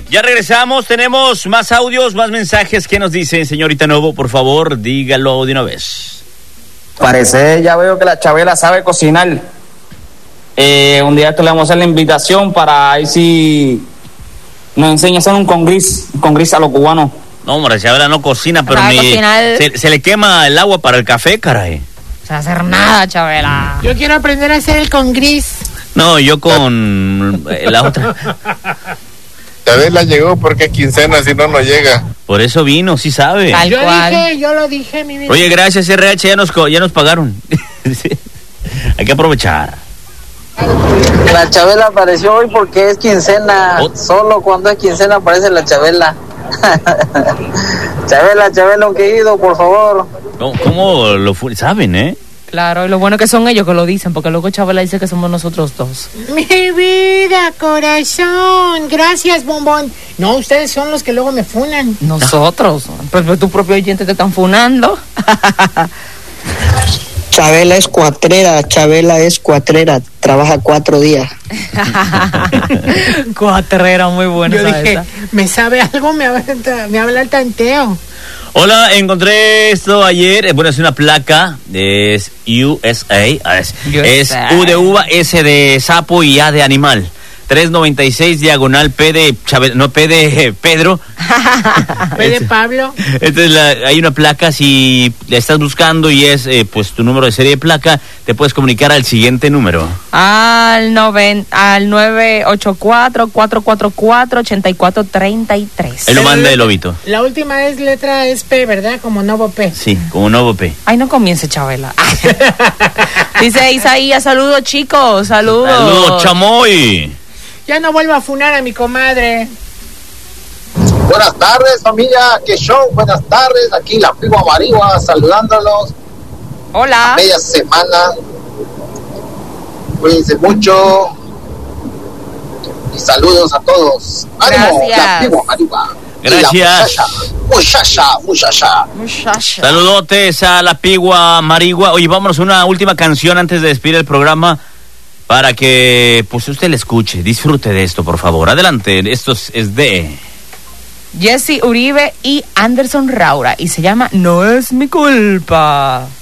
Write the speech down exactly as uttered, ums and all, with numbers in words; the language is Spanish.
Ya regresamos, tenemos más audios, más mensajes. ¿Qué nos dicen, señorita Novo? Por favor, dígalo de una vez. Parece, ya veo que la Chabela sabe cocinar. Eh, un día esto le vamos a hacer la invitación para ahí si nos enseña a hacer un congris, un congris a los cubanos. No, hombre, Chabela no cocina, pero Sabe ni cocinar. se, se le quema el agua para el café, caray. No se va a hacer nada, Chabela. Yo quiero aprender a hacer el con gris. No, yo con eh, la otra. Chabela llegó porque es quincena, si no, no llega. Por eso vino, sí sabe. Tal Yo cual. dije, yo lo dije, mi vida. Oye, gracias R H, ya nos, co- ya nos pagaron. Sí. Hay que aprovechar. La Chabela apareció hoy porque es quincena. Oh. Solo cuando es quincena aparece la Chabela. Chabela, Chabela, un querido, por favor. ¿Cómo, cómo lo fu- saben, eh? Claro, y lo bueno que son ellos que lo dicen, porque luego Chabela dice que somos nosotros dos. Mi vida, corazón. Gracias, bombón. No, ustedes son los que luego me funan. Nosotros. Pues, pues tu propio oyente te están funando. Chabela es cuatrera, Chabela es cuatrera, trabaja cuatro días. Cuatrera, muy buena. Yo esa, dije, esa. ¿me sabe algo? Me habla, me habla el tanteo. Hola, encontré esto ayer. eh, Bueno, es una placa. Es U S A. ah, Es, U S A. es U de uva, S de sapo y A de animal. tres noventa y seis diagonal P de Chabela, no P de eh, Pedro. Fue de Pablo. Entonces la- hay una placa, si la estás buscando y es eh, pues tu número de serie de placa, te puedes comunicar al siguiente número. Al, noven, al nueve ocho cuatro, cuatro cuatro cuatro, ocho cuatro tres tres. Él lo manda el lobito. La última es letra es P, ¿verdad? Como Novo P. Sí, como nuevo P. Ay, no comience, Chabela. Dice Isaías, saludos, chicos, saludos. Saludos, chamoy. Ya no vuelvo a funar a mi comadre. Buenas tardes, familia, qué show, buenas tardes, aquí la prima Marigua saludándolos, Hola. media semana, cuídense mucho y saludos a todos. ¡Ánimo, Gracias. la prima Marigua! Y la Gracias. muchacha, muchacha, muchacha. Muchacha. Saludotes a la pigua Marigua. Oye, vámonos a una última canción antes de despedir el programa para que pues usted la escuche, disfrute de esto, por favor. Adelante, esto es, es de... Jesse Uribe y Anderson Raura y se llama No es mi culpa.